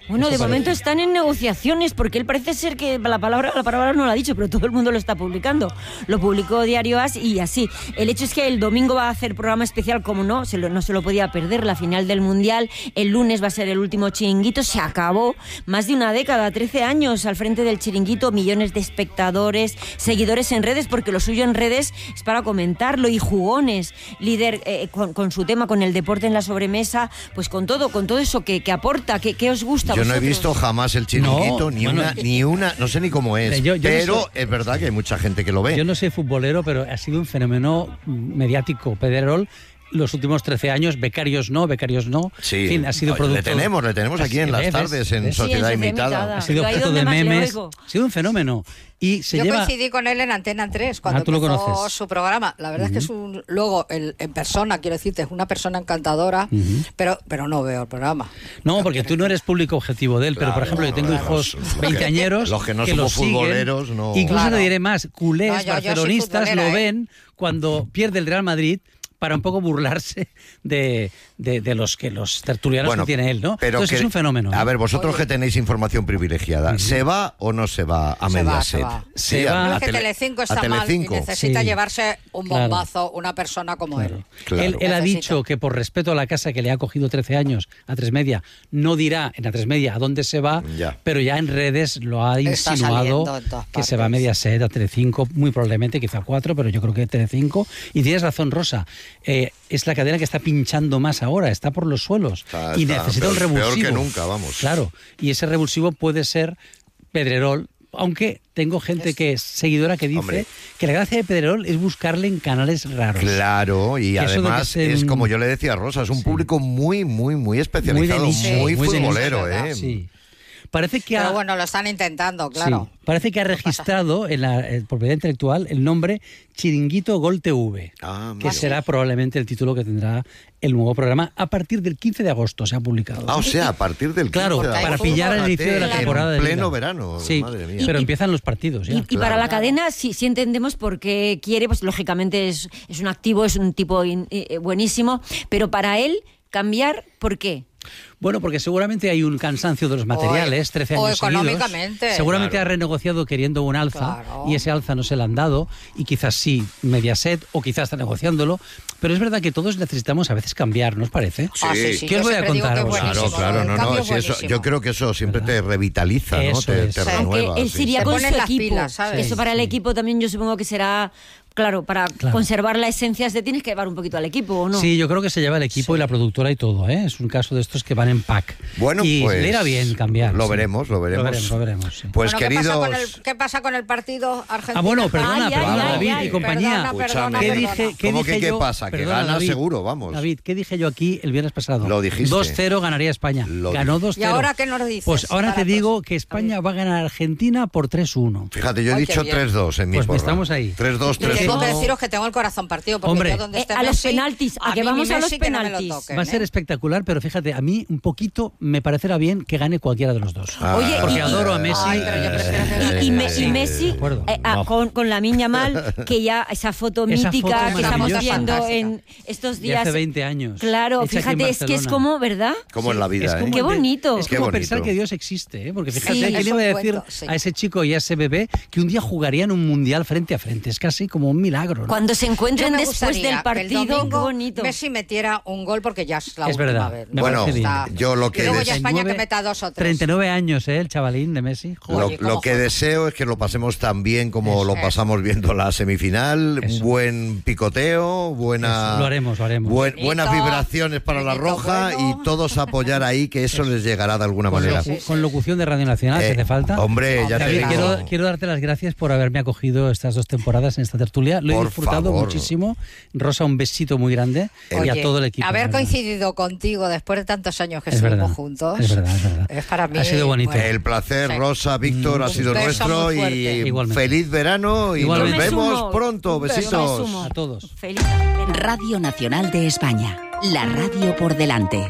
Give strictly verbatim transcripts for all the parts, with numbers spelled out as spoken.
Bueno, Eso de momento parece. están en negociaciones porque él parece ser que la palabra la palabra no lo ha dicho, pero todo el mundo lo está publicando. Lo publicó Diario As y así. El hecho es que el domingo va a hacer programa especial, como no, se lo, no se lo podía perder, la final del Mundial. El lunes va a ser el último Chiringuito. Se acabó más de una década, trece años al frente del Chiringuito, millones de espectadores, seguidores en redes, porque lo suyo en redes es para comentarlo, y jugones, líder eh, con, con su tema, con el deporte en la sobremesa, pues con todo, con todo eso que, que aporta, que, que os gusta. Yo no he vosotros. visto jamás el Chiringuito, No, ni bueno, una, ni una, no sé ni cómo es, Yo- yo no pero sé- es verdad que hay mucha gente que lo ve. Yo no soy futbolero, pero ha sido un fenómeno mediático. Pedrerol, los últimos trece años, becarios no, becarios no. Sí, En fin, ha sido le producto... tenemos, le tenemos aquí en las ¿Ves? tardes en ¿Ves? Sí, en Sociedad Sociedad Imitada. Imitada. Ha sido Yo ahí objeto de donde más le memes. oigo. Ha sido un fenómeno. Y se Yo lleva... coincidí con él en Antena tres cuando Ah, ¿tú lo empezó conoces? su programa. La verdad uh-huh. es que es un... Luego, el, en persona, quiero decirte, es una persona encantadora, Uh-huh. pero, pero no veo el programa. No, porque tú no eres público objetivo de él, pero por Claro, ejemplo yo tengo claro, hijos los que- veinteañeros los que no lo somos siguen. futboleros, no. Incluso Claro. te diré más, culés, No, yo- yo soy barcelonistas futbolera, lo ¿eh? ven cuando pierde el Real Madrid para un poco burlarse de, de, de los que los tertulianos que tiene él, ¿no? Pero Entonces que- es un fenómeno. A ¿no? ver, vosotros Oye. que tenéis información privilegiada, Ujú. ¿se va o no se va a Se va, Mediaset? se va. Se Sí, va. a, No a es que Tele- Telecinco a está mal y Telecinco. necesita Sí. llevarse un Claro. bombazo una persona como Claro. él. Claro. Él, él ha Necesita. dicho que por respeto a la casa que le ha cogido trece años a tres media, no dirá en a tres media a dónde se va, Ya. pero ya en redes lo ha Está insinuado saliendo en todas que se va a partes. Mediaset, a Telecinco, muy probablemente, quizá a cuatro, pero yo creo que Telecinco. Y tienes razón, Rosa, eh, es la cadena que está pinchando más ahora, está por los suelos Está- y está necesita peor- un revulsivo. peor que nunca, vamos. Claro, y ese revulsivo puede ser Pedrerol, aunque tengo gente que es seguidora que dice Hombre. que la gracia de Pedrerol es buscarle en canales raros. Claro, y Que eso de que además se- es como yo le decía a Rosa, es un Sí. público muy, muy, muy especializado, muy, nicho, muy de futbolero, nicho, ¿eh? Sí. Parece que Pero ha, bueno, lo están intentando, claro. sí, parece que ha registrado en la eh, propiedad intelectual el nombre Chiringuito Gol T V, Ah, que amigo. será probablemente el título que tendrá el nuevo programa a partir del quince de agosto, se ha publicado. Ah, o sea, a partir del Claro, quince de para agosto, pillar el fíjate, inicio de la en temporada de pleno liga. verano, Sí, madre mía. pero empiezan los partidos ya. Y, y para Claro. la cadena, sí, sí entendemos por qué quiere, pues lógicamente es, es un activo, es un tipo in- eh, buenísimo, pero para él cambiar, ¿por qué? Bueno, porque seguramente hay un cansancio de los materiales, trece o años económicamente. seguidos. Seguramente Claro. ha renegociado queriendo un alza Claro. y ese alza no se le han dado y quizás sí Mediaset o quizás está negociándolo, pero es verdad que todos necesitamos a veces cambiar, ¿no os parece? Ah, sí, sí, ¿Qué yo os voy a siempre digo contar que es ahora? Claro, buenísimo. claro, El no, cambio no, es si eso, buenísimo. yo creo que eso siempre te revitaliza, ¿no? Eso Te, es. te Sí. renueva. Aunque él sí. sería Se con ponen su las equipo. pilas, ¿sabes? Eso para el Sí. equipo también yo supongo que será, claro, para Claro. conservar la esencia de tienes que llevar un poquito al equipo, ¿o no? Sí, yo creo que se lleva el equipo y la productora y todo, ¿eh? Es un caso de estos que van en pack. Bueno, y pues le irá bien cambiar. lo sí. veremos, lo veremos. Lo veremos, lo veremos, sí. Pues Bueno, ¿qué queridos, pasa, con el, ¿qué pasa con el partido Argentina? Ah, bueno, perdona, Ay, perdona, ay, David ay, y compañía. Perdona, perdona, Escúchame. ¿Qué perdona. dije, qué ¿Cómo dije que qué yo? pasa? Que Perdona, gana David. seguro, vamos. David, ¿qué dije yo aquí el viernes pasado? Lo dijiste. dos cero ganaría España. Lo Ganó dijiste. dos cero. ¿Y ahora qué nos dices? Pues ahora Para te digo todos. que España va a ganar a Argentina por tres uno. fíjate, yo he Ay, qué dicho bien. tres dos en mi Pues porra. estamos ahí. tres dos, Y tres tengo uno. que deciros que tengo el corazón partido, porque Hombre. yo donde Eh, esté a los Messi, penaltis, a que mí vamos ni a los Messi que no me lo penaltis. toquen, Va a ser ¿eh? espectacular, pero fíjate, a mí un poquito me parecerá bien que gane cualquiera de los dos. Ah, Oye, Porque y- adoro a Messi. Ay, pero yo prefiero que Y, y Me- Sí, y Messi, de acuerdo. eh, ah, No. con, con la Miña Mal, que ya esa foto Esa mítica foto que estamos maravillosa. viendo Fantástica. en estos De días. hace veinte años. Claro, Hecha aquí en fíjate, es que es Barcelona. como, ¿verdad? Como en la vida, Es ¿eh? como Qué el de- bonito. Es Qué como bonito. pensar que Dios existe, ¿eh? Porque fíjate, Sí, ¿quién es iba a un decir cuento, sí. a ese chico y a ese bebé que un día jugarían un mundial frente a frente? Es casi como un milagro, ¿no? Cuando se Yo encuentren me después gustaría del que el partido, qué domingo bonito. Messi metiera un gol porque ya es la Es última verdad, vez. me Bueno, parece bien. Está- yo lo Y que luego des- ya España que treinta y nueve meta dos o tres. treinta y nueve años, ¿eh? El chavalín de Messi. Joder. Lo, Oye, lo ¿cómo que joder? deseo es que lo pasemos tan bien como Eso. lo pasamos viendo la semifinal, Eso. buen picoteo, buena Eso, lo haremos, lo haremos. buen- Bonito, buenas vibraciones para la bonito, roja bueno. y todos apoyar ahí que eso les llegará de alguna Con, manera. locu- con locución de Radio Nacional, si Eh, hace falta. Hombre, ya te David, digo. quiero, quiero darte las gracias por haberme acogido estas dos temporadas en esta tertulia. Lo he Por disfrutado favor. muchísimo. Rosa, un besito muy grande y a Oye, todo el equipo. haber la verdad. coincidido contigo después de tantos años que Es estuvimos verdad, juntos es verdad, es verdad. es para mí Ha sido bonito. bueno, El placer, Sí. Rosa, Víctor, Mm. ha Un sido beso nuestro muy y fuerte. Igualmente. feliz verano y Igualmente. nos Yo me vemos sumo. pronto. Un beso, Besitos. me sumo. A todos. Feliz. Radio Nacional de España, la radio por delante.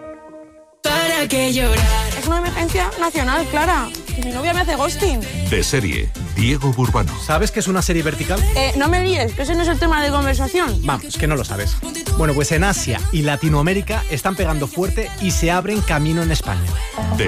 ¿Para qué llorar? Es una emergencia nacional, Clara. Mi novia me hace ghosting. De serie, Diego Burbano. ¿Sabes que es una serie vertical? Eh, no me líes, que ese no es el tema de conversación. Vamos, que no lo sabes. Bueno, pues en Asia y Latinoamérica están pegando fuerte y se abren camino en España. De